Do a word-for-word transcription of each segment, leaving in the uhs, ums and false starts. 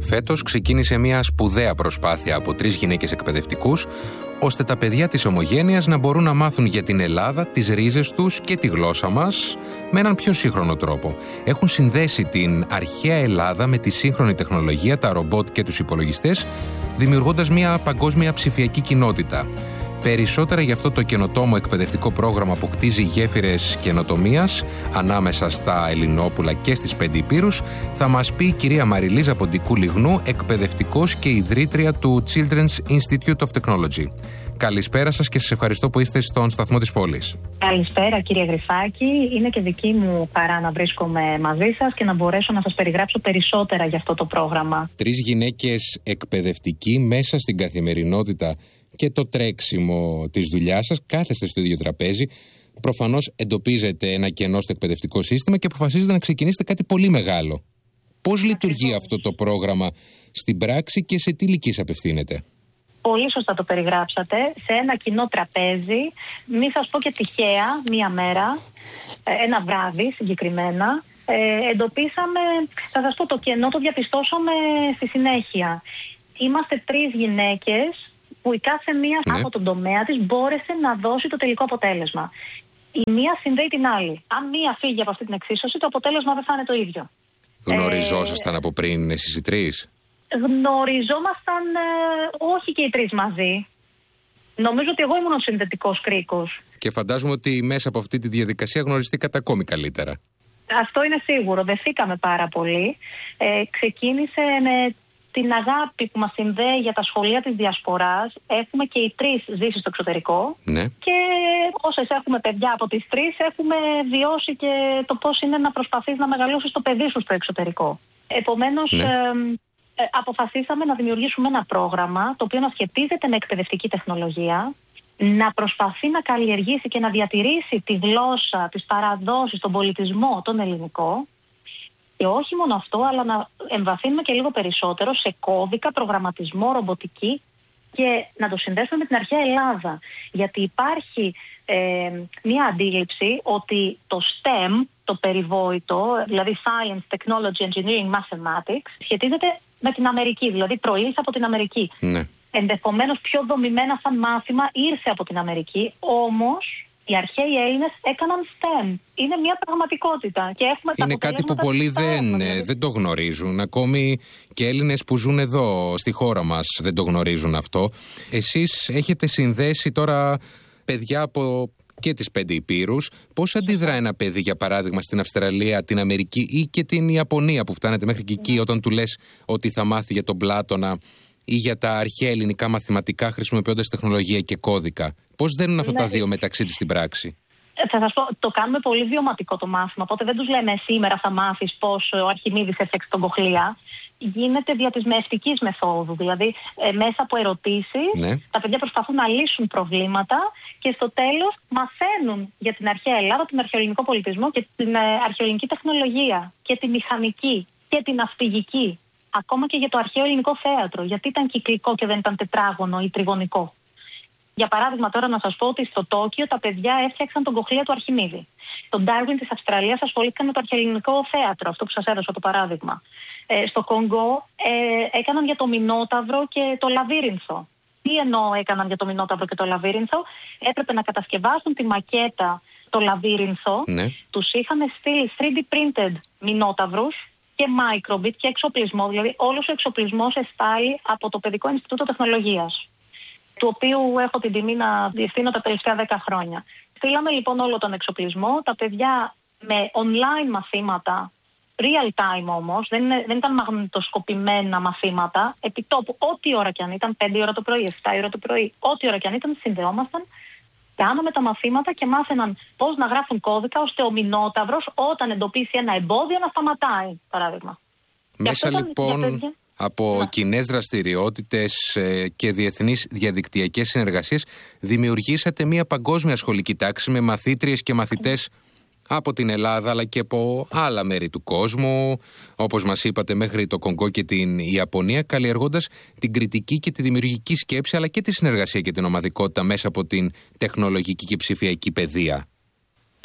Φέτος ξεκίνησε μια σπουδαία προσπάθεια από τρεις γυναίκες εκπαιδευτικούς, ώστε τα παιδιά της ομογένειας να μπορούν να μάθουν για την Ελλάδα, τις ρίζες τους και τη γλώσσα μας με έναν πιο σύγχρονο τρόπο. Έχουν συνδέσει την αρχαία Ελλάδα με τη σύγχρονη τεχνολογία, τα ρομπότ και τους υπολογιστές, δημιουργώντας μια παγκόσμια ψηφιακή κοινότητα. Περισσότερα για αυτό το καινοτόμο εκπαιδευτικό πρόγραμμα που χτίζει γέφυρες καινοτομίας ανάμεσα στα Ελληνόπουλα και στις πέντε Ηπείρους θα μας πει η κυρία Μαριλίζα Ποντικού-Λιγνού, εκπαιδευτικός και ιδρύτρια του Children's Institute of Technology. Καλησπέρα σας και σας ευχαριστώ που είστε στον σταθμό της πόλης. Καλησπέρα κύριε Γρυφάκη. Είναι και δική μου χαρά να βρίσκομαι μαζί σας και να μπορέσω να σας περιγράψω περισσότερα για αυτό το πρόγραμμα. Τρεις γυναίκες εκπαιδευτικοί μέσα στην καθημερινότητα και το τρέξιμο της δουλειάς σας, κάθεστε στο ίδιο τραπέζι. Προφανώς εντοπίζετε ένα κενό στο εκπαιδευτικό σύστημα και αποφασίζετε να ξεκινήσετε κάτι πολύ μεγάλο. Πώς λειτουργεί αυτό το πρόγραμμα στην πράξη και σε τι ηλικίες απευθύνεται? Πολύ σωστά το περιγράψατε. Σε ένα κοινό τραπέζι, μη σας πω και τυχαία, μία μέρα, ένα βράδυ συγκεκριμένα, ε, εντοπίσαμε, θα σας πω, το κενό το διαπιστώσαμε στη συνέχεια. Είμαστε τρεις γυναίκες που η κάθε μία ναι. από τον τομέα της μπόρεσε να δώσει το τελικό αποτέλεσμα. Η μία συνδέει την άλλη. Αν μία φύγει από αυτή την εξίσωση, το αποτέλεσμα δεν θα είναι το ίδιο. Γνωριζόσασταν ε... από πριν εσείς οι τρεις? Γνωριζόμασταν ε, όχι και οι τρεις μαζί. Νομίζω ότι εγώ ήμουν ο συνδετικός κρίκος. Και φαντάζομαι ότι μέσα από αυτή τη διαδικασία γνωριστήκατε ακόμη καλύτερα. Αυτό είναι σίγουρο. Δεθήκαμε πάρα πολύ. Ε, ξεκίνησε με την αγάπη που μας συνδέει για τα σχολεία της Διασποράς. Έχουμε και οι τρεις ζήσει στο εξωτερικό. Ναι. Και όσες έχουμε παιδιά από τις τρεις, έχουμε βιώσει και το πώς είναι να προσπαθείς να μεγαλώσεις το παιδί σου στο εξωτερικό. Επομένως, ναι. ε, ε, αποφασίσαμε να δημιουργήσουμε ένα πρόγραμμα το οποίο να σχετίζεται με εκπαιδευτική τεχνολογία, να προσπαθεί να καλλιεργήσει και να διατηρήσει τη γλώσσα, τις παραδόσεις, τον πολιτισμό, τον ελληνικό. Και όχι μόνο αυτό, αλλά να εμβαθύνουμε και λίγο περισσότερο σε κώδικα, προγραμματισμό, ρομποτική και να το συνδέσουμε με την αρχαία Ελλάδα. Γιατί υπάρχει ε, μια αντίληψη ότι το STEM, το περιβόητο, δηλαδή Science, Technology, Engineering, Mathematics, σχετίζεται με την Αμερική, δηλαδή προήλθε από την Αμερική. Ναι. Ενδεχομένως πιο δομημένα σαν μάθημα ήρθε από την Αμερική, όμως οι αρχαίοι Έλληνες έκαναν STEM. Είναι μια πραγματικότητα. Και έχουμε είναι κάτι που πολλοί δεν, δεν το γνωρίζουν. Ακόμη και Έλληνες που ζουν εδώ στη χώρα μας δεν το γνωρίζουν αυτό. Εσείς έχετε συνδέσει τώρα παιδιά από και τις πέντε Ηπείρους. Πώς αντιδρά ένα παιδί, για παράδειγμα, στην Αυστραλία, την Αμερική ή και την Ιαπωνία που φτάνετε μέχρι και εκεί, ναι. όταν του λες ότι θα μάθει για τον Πλάτωνα ή για τα αρχαία ελληνικά μαθηματικά χρησιμοποιώντας τεχνολογία και κώδικα? Πώς δένουν αυτά ναι. τα δύο μεταξύ τους στην πράξη? Θα σας πω, το κάνουμε πολύ βιωματικό το μάθημα, οπότε δεν τους λέμε σήμερα θα μάθεις πώς ο Αρχιμίδης έφτιαξε τον Κοχλία. Γίνεται δια της μεευτικής μεθόδου, δηλαδή ε, μέσα από ερωτήσεις ναι. τα παιδιά προσπαθούν να λύσουν προβλήματα και στο τέλος μαθαίνουν για την αρχαία Ελλάδα, τον αρχαιοελληνικό πολιτισμό και την ε, αρχαιοελληνική τεχνολογία και τη μηχανική και την ναυπηγική. Ακόμα και για το αρχαίο ελληνικό θέατρο, γιατί ήταν κυκλικό και δεν ήταν τετράγωνο ή τριγωνικό. Για παράδειγμα, τώρα να σας πω ότι στο Τόκιο τα παιδιά έφτιαξαν τον Κοχλία του Αρχιμίδη. Τον Ντάρουιν της Αυστραλίας ασχολήθηκαν με το αρχαιοελληνικό θέατρο, αυτό που σας έδωσα το παράδειγμα. Ε, στο Κονγκό ε, έκαναν για το Μινόταυρο και το Λαβύρινθο. Τι εννοώ έκαναν για το Μινόταυρο και το Λαβύρινθο? Έπρεπε να κατασκευάσουν τη μακέτα το Λαβύρινθο. Ναι. Τους είχαν στείλει θρι ντι printed Μινόταυρους και microbit και εξοπλισμό, δηλαδή όλος ο εξοπλισμός εστάλει από το Παιδικό Ινστιτούτο Τεχνολογίας, του οποίου έχω την τιμή να διευθύνω τα τελευταία δέκα χρόνια. Στείλαμε λοιπόν όλο τον εξοπλισμό, τα παιδιά με online μαθήματα, real time όμως, δεν, είναι, δεν ήταν μαγνητοσκοπημένα μαθήματα, επί τόπου, ό,τι ώρα κι αν ήταν, πέντε ώρα το πρωί, εφτά ώρα το πρωί, ό,τι ώρα κι αν ήταν, συνδεόμασταν, κάναμε τα μαθήματα και μάθαιναν πώς να γράφουν κώδικα, ώστε ο Μινόταυρος όταν εντοπίσει ένα εμπόδιο να σταματάει, παράδειγμα. Μέσα λοιπόν από ναι. κοινές δραστηριότητες και διεθνείς διαδικτυακές συνεργασίες δημιουργήσατε μια παγκόσμια σχολική τάξη με μαθήτριες και μαθητές από την Ελλάδα αλλά και από άλλα μέρη του κόσμου, όπως μας είπατε μέχρι το Κονγκό και την Ιαπωνία, καλλιεργώντας την κριτική και τη δημιουργική σκέψη αλλά και τη συνεργασία και την ομαδικότητα μέσα από την τεχνολογική και ψηφιακή παιδεία.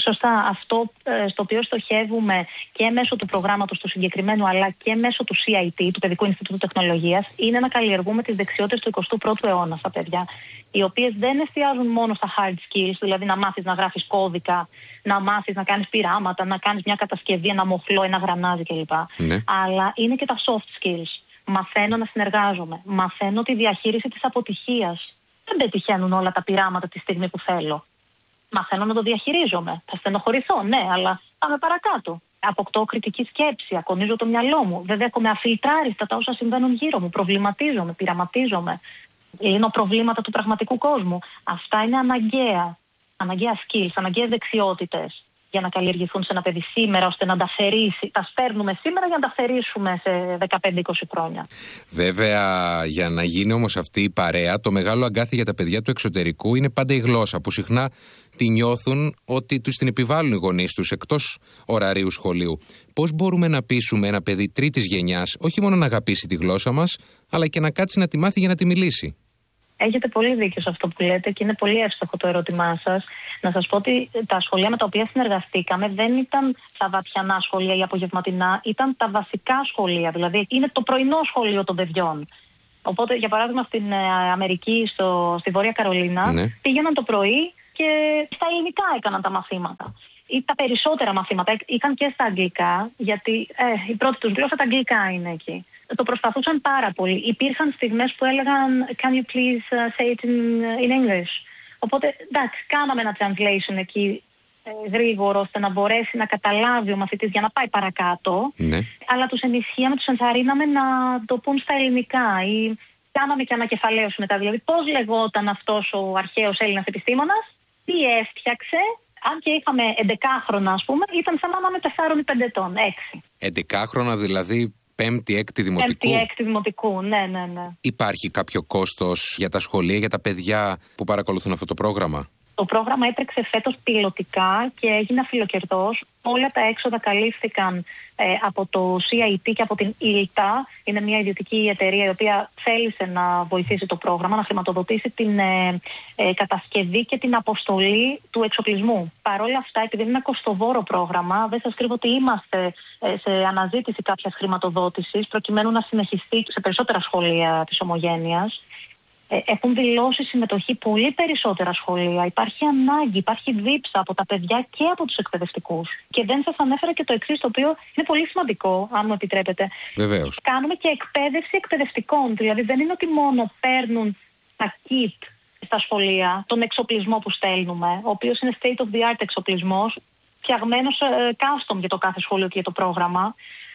Σωστά. Αυτό ε, στο οποίο στοχεύουμε και μέσω του προγράμματος του συγκεκριμένου, αλλά και μέσω του σι άι τι, του Παιδικού Ινστιτούτου Τεχνολογίας, είναι να καλλιεργούμε τις δεξιότητες του εικοστού πρώτου αιώνα στα παιδιά, οι οποίες δεν εστιάζουν μόνο στα hard skills, δηλαδή να μάθεις να γράφεις κώδικα, να μάθεις να κάνεις πειράματα, να κάνεις μια κατασκευή, ένα μοχλό, ένα γρανάζι κλπ. Ναι. Αλλά είναι και τα soft skills. Μαθαίνω να συνεργάζομαι. Μαθαίνω τη διαχείριση της αποτυχίας. Δεν πετυχαίνουν όλα τα πειράματα τη στιγμή που θέλω. Μαθαίνω να το διαχειρίζομαι. Θα στενοχωρηθώ, ναι, αλλά πάμε παρακάτω. Αποκτώ κριτική σκέψη, ακονίζω το μυαλό μου. Βέβαια, έχω με αφιλτράριστα τα όσα συμβαίνουν γύρω μου. Προβληματίζομαι, πειραματίζομαι. Λύνω προβλήματα του πραγματικού κόσμου. Αυτά είναι αναγκαία. Αναγκαία skills, αναγκαίες δεξιότητες για να καλλιεργηθούν σε ένα παιδί σήμερα, ώστε να τα θερήσει. Τα σπέρνουμε σήμερα για να τα θερήσουμε σε δεκαπέντε είκοσι χρόνια. Βέβαια, για να γίνει όμως αυτή η παρέα, το μεγάλο αγκάθι για τα παιδιά του εξωτερικού είναι πάντα η γλώσσα, που συχνά τη νιώθουν ότι τους την επιβάλλουν οι γονείς τους εκτός ωραρίου σχολείου. Πώς μπορούμε να πείσουμε ένα παιδί τρίτης γενιάς όχι μόνο να αγαπήσει τη γλώσσα μας, αλλά και να κάτσει να τη μάθει για να τη μιλήσει? Έχετε πολύ δίκιο σε αυτό που λέτε και είναι πολύ εύστοχο το ερώτημά σας. Να σας πω ότι τα σχολεία με τα οποία συνεργαστήκαμε δεν ήταν τα βαθιανά σχολεία ή απογευματινά, ήταν τα βασικά σχολεία. Δηλαδή είναι το πρωινό σχολείο των παιδιών. Οπότε, για παράδειγμα, στην Αμερική, στο, στη Βόρεια Καρολίνα, ναι, πήγαιναν το πρωί και στα ελληνικά έκαναν τα μαθήματα. Ή τα περισσότερα μαθήματα ήταν και στα αγγλικά, γιατί ε, η πρώτη τους γλώσσα τα αγγλικά είναι εκεί. Το προσπαθούσαν πάρα πολύ. Υπήρχαν στιγμές που έλεγαν «Can you please say it in, in English?» Οπότε, εντάξει, κάναμε ένα translation εκεί ε, γρήγορο, ώστε να μπορέσει να καταλάβει ο μαθητής για να πάει παρακάτω. Ναι. Αλλά τους ενισχύαμε, τους ενθαρρύναμε να το πούν στα ελληνικά ή κάναμε και ανακεφαλαίωση μετά. Δηλαδή, πώς λεγόταν αυτός ο αρχαίος Έλληνας επιστήμονας, τι έφτιαξε. Αν και είχαμε έντεκα, ας πούμε, ήταν σαν να είμαι τεσσάρων ή πέντε ετών, έξι. έντεκα δηλαδή πέμπτη, έκτη δημοτικού. Πέμπτη, έκτη δημοτικού, ναι, ναι, ναι. Υπάρχει κάποιο κόστος για τα σχολεία, για τα παιδιά που παρακολουθούν αυτό το πρόγραμμα? Το πρόγραμμα έτρεξε φέτος πιλωτικά και έγινε αφιλοκερδός. Όλα τα έξοδα καλύφθηκαν ε, από το σι άι τι και από την ΙΛΤΑ. Είναι μια ιδιωτική εταιρεία η οποία θέλησε να βοηθήσει το πρόγραμμα, να χρηματοδοτήσει την ε, ε, κατασκευή και την αποστολή του εξοπλισμού. Παρ' όλα αυτά, επειδή είναι ένα κοστοβόρο πρόγραμμα, δεν σας κρύβω ότι είμαστε ε, σε αναζήτηση κάποιας χρηματοδότησης προκειμένου να συνεχιστεί σε περισσότερα σχολεία της Ομογένειας. Έχουν δηλώσει συμμετοχή πολύ περισσότερα σχολεία. Υπάρχει ανάγκη, υπάρχει δίψα από τα παιδιά και από τους εκπαιδευτικούς. Και δεν σας ανέφερα και το εξής, το οποίο είναι πολύ σημαντικό, αν μου επιτρέπετε. Βεβαίως. Κάνουμε και εκπαίδευση εκπαιδευτικών. Δηλαδή δεν είναι ότι μόνο παίρνουν τα kit στα σχολεία, τον εξοπλισμό που στέλνουμε, ο οποίος είναι state of the art εξοπλισμός, φτιαγμένος ε, custom για το κάθε σχολείο και για το πρόγραμμα.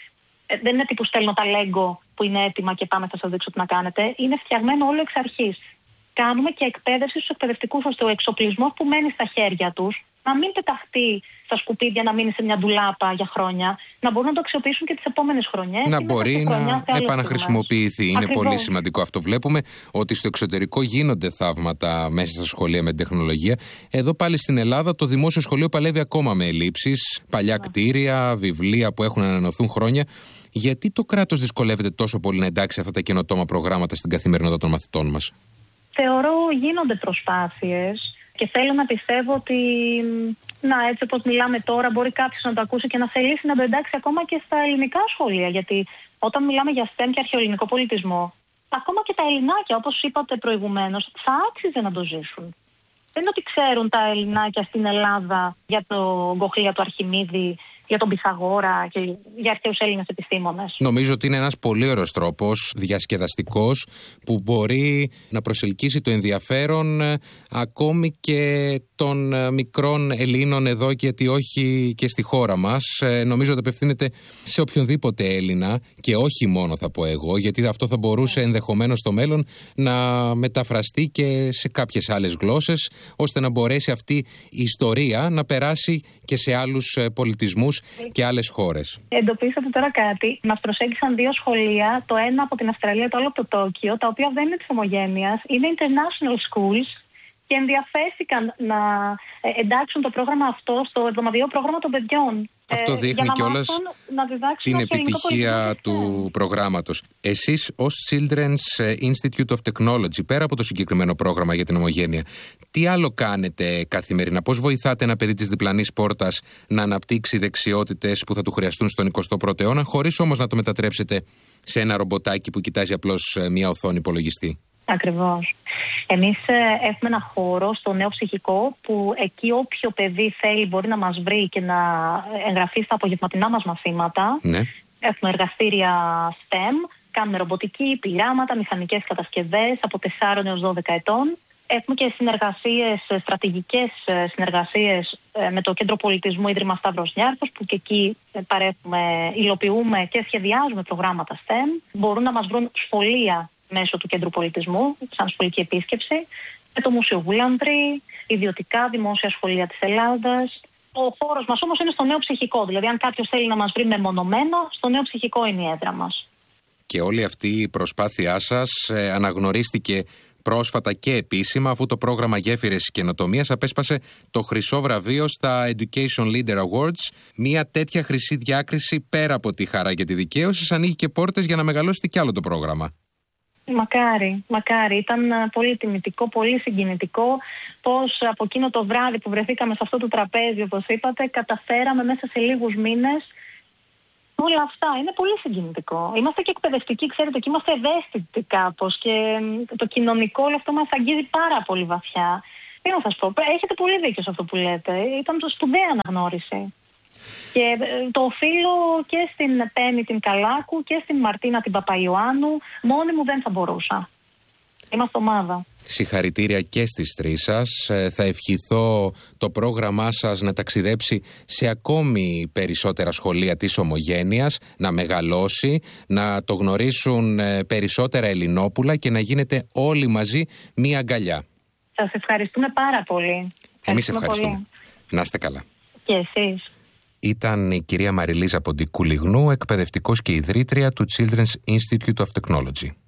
Ε, δεν είναι τύπου στέλνω τα Lego που είναι έτοιμα και πάμε θα σας δείξω τι να κάνετε. Είναι φτιαγμένο όλο εξ αρχής. Κάνουμε και εκπαίδευση στους εκπαιδευτικούς, ώστε ο εξοπλισμός που μένει στα χέρια τους να μην πεταχτεί στα σκουπίδια, να μείνει σε μια ντουλάπα για χρόνια, να μπορούν να το αξιοποιήσουν και τις επόμενες χρονιές. Να μπορεί να επαναχρησιμοποιηθεί. Είναι Ακριβώς. Πολύ σημαντικό αυτό. Βλέπουμε ότι στο εξωτερικό γίνονται θαύματα μέσα στα σχολεία με την τεχνολογία. Εδώ πάλι στην Ελλάδα το δημόσιο σχολείο παλεύει ακόμα με ελλείψεις, παλιά κτίρια, βιβλία που έχουν ανανεωθούν χρόνια. Γιατί το κράτος δυσκολεύεται τόσο πολύ να εντάξει αυτά τα καινοτόμα προγράμματα στην καθημερινότητα των μαθητών μας? Θεωρώ γίνονται προσπάθειες και θέλω να πιστεύω ότι, να, έτσι όπως μιλάμε τώρα, μπορεί κάποιος να το ακούσει και να θελήσει να το εντάξει ακόμα και στα ελληνικά σχολεία. Γιατί όταν μιλάμε για στέμ και αρχαιοελληνικό πολιτισμό, ακόμα και τα ελληνάκια, όπως είπατε προηγουμένως, θα άξιζε να το ζήσουν. Δεν είναι ότι ξέρουν τα ελληνάκια στην Ελλάδα για τον Κοχλία του Αρχιμίδη, για τον Πυθαγόρα και για αρχαίους Έλληνες επιστήμονες. Νομίζω ότι είναι ένας πολύ ωραίος τρόπος, διασκεδαστικός, που μπορεί να προσελκύσει το ενδιαφέρον ε, ακόμη και των ε, μικρών Ελλήνων εδώ, και γιατί όχι και στη χώρα μας. Ε, νομίζω ότι απευθύνεται σε οποιονδήποτε Έλληνα και όχι μόνο, θα πω εγώ, γιατί αυτό θα μπορούσε ενδεχομένως στο μέλλον να μεταφραστεί και σε κάποιες άλλες γλώσσες, ώστε να μπορέσει αυτή η ιστορία να περάσει και σε άλλους ε, πολιτισμούς και άλλες χώρες. Εντοπίσατε τώρα κάτι. Μας προσέγγισαν δύο σχολεία, το ένα από την Αυστραλία, το άλλο από το Τόκιο, τα οποία δεν είναι της Ομογένειας, είναι international schools και ενδιαφέρθηκαν να εντάξουν το πρόγραμμα αυτό στο εβδομαδιαίο πρόγραμμα των παιδιών. Αυτό δείχνει κιόλας την επιτυχία του προγράμματος. Εσείς ως Children's Institute of Technology, πέρα από το συγκεκριμένο πρόγραμμα για την ομογένεια, τι άλλο κάνετε καθημερινά? Πώς βοηθάτε ένα παιδί της διπλανής πόρτας να αναπτύξει δεξιότητες που θα του χρειαστούν στον εικοστό πρώτο αιώνα, χωρίς όμως να το μετατρέψετε σε ένα ρομποτάκι που κοιτάζει απλώς μια οθόνη υπολογιστή? Ακριβώς. Εμείς ε, έχουμε ένα χώρο στο νέο ψυχικό που εκεί όποιο παιδί θέλει μπορεί να μας βρει και να εγγραφεί στα απογευματινά μας μαθήματα. Ναι. Έχουμε εργαστήρια στεμ, κάνουμε ρομποτική, πειράματα, μηχανικές κατασκευές από τεσσάρων έως δώδεκα ετών. Έχουμε και συνεργασίες, στρατηγικές συνεργασίες με το Κέντρο Πολιτισμού Ίδρυμα Σταύρος Νιάρχος, που και εκεί παρέχουμε, υλοποιούμε και σχεδιάζουμε προγράμματα στεμ. Μπορούν να μας βρουν σχολεία μέσω του Κέντρου Πολιτισμού, σαν σχολική επίσκεψη, με το Μουσείο Γουλανδρή, ιδιωτικά δημόσια σχολεία της Ελλάδας. Ο χώρος μας όμως είναι στο νέο ψυχικό, δηλαδή αν κάποιος θέλει να μας βρει μεμονωμένο, στο νέο ψυχικό είναι η έδρα μας. Και όλη αυτή η προσπάθειά σας ε, αναγνωρίστηκε πρόσφατα και επίσημα, αφού το πρόγραμμα Γέφυρες Καινοτομίας απέσπασε το χρυσό βραβείο στα Education Leader Awards. Μια τέτοια χρυσή διάκριση, πέρα από τη χαρά για τη δικαίωση, ανοίγει και πόρτες για να μεγαλώσει κι άλλο το πρόγραμμα. Μακάρι, μακάρι. Ήταν πολύ τιμητικό, πολύ συγκινητικό πως από εκείνο το βράδυ που βρεθήκαμε σε αυτό το τραπέζι, όπως είπατε, καταφέραμε μέσα σε λίγους μήνες όλα αυτά. Είναι πολύ συγκινητικό. Είμαστε και εκπαιδευτικοί, ξέρετε, και είμαστε ευαίσθητοι κάπως και το κοινωνικό όλο αυτό μας αγγίζει πάρα πολύ βαθιά. Τι να σας πω, έχετε πολύ δίκιο σε αυτό που λέτε. Ήταν το σπουδαία αναγνώριση. Και το οφείλω και στην Πέμη την Καλάκου και στην Μαρτίνα την Παπαϊωάννου. Μόνη μου δεν θα μπορούσα. Είμαστε ομάδα. Συγχαρητήρια και στις τρεις σας. Θα ευχηθώ το πρόγραμμά σας να ταξιδέψει σε ακόμη περισσότερα σχολεία της ομογένειας, να μεγαλώσει, να το γνωρίσουν περισσότερα Ελληνόπουλα και να γίνετε όλοι μαζί μία αγκαλιά. Σας ευχαριστούμε πάρα πολύ. Εμείς ευχαριστούμε. Πολύ. Να είστε καλά. Και εσείς. Ήταν η κυρία Μαριλίζα Ποντικού Λιγνού, εκπαιδευτικός και ιδρύτρια του Children's Institute of Technology.